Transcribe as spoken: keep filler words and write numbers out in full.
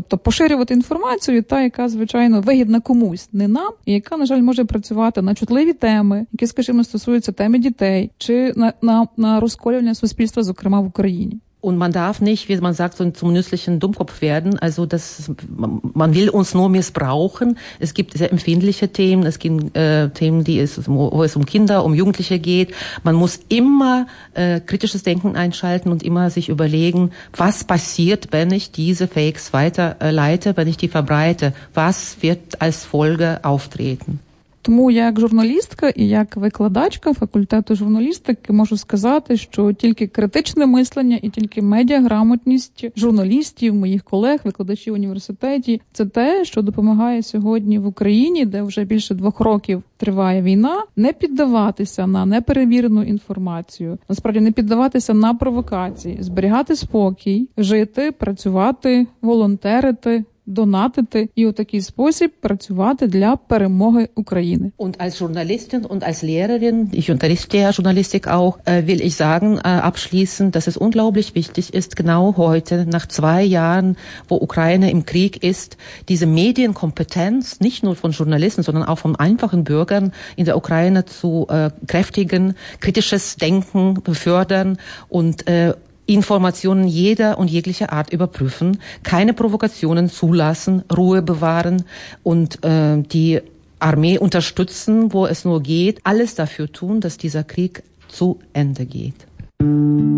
Тобто поширювати інформацію, та, яка, звичайно, вигідна комусь, не нам, і яка, на жаль, може працювати на чутливі теми, які, скажімо, стосуються теми дітей, чи на, на, на розколювання суспільства, зокрема в Україні. Und man darf nicht, wie man sagt, so zum nützlichen Dummkopf werden. Also das, man will uns nur missbrauchen. Es gibt sehr empfindliche Themen. Es gibt äh, Themen, die es, wo es um Kinder, um Jugendliche geht. Man muss immer äh, kritisches Denken einschalten und immer sich überlegen, was passiert, wenn ich diese Fakes weiterleite, wenn ich die verbreite. Was wird als Folge auftreten? Тому я як журналістка і як викладачка факультету журналістики можу сказати, що тільки критичне мислення і тільки медіаграмотність журналістів, моїх колег, викладачів університеті – це те, що допомагає сьогодні в Україні, де вже більше двох років триває війна, не піддаватися на неперевірену інформацію, насправді не піддаватися на провокації, зберігати спокій, жити, працювати, волонтерити, донатити і у такий спосіб працювати для перемоги України. Und als Journalistin und als Lehrerin, ich unterrichte ja Journalistik auch, will ich sagen, abschließend, dass es unglaublich wichtig ist, genau heute, nach zwei Jahren, wo Ukraine im Krieg ist, diese Medienkompetenz nicht nur von Journalisten, sondern auch von einfachen Bürgern in der Ukraine zu äh, kräftigen, kritisches Denken befördern und äh, Informationen jeder und jeglicher Art überprüfen, keine Provokationen zulassen, Ruhe bewahren und äh, die Armee unterstützen, wo es nur geht, alles dafür tun, dass dieser Krieg zu Ende geht.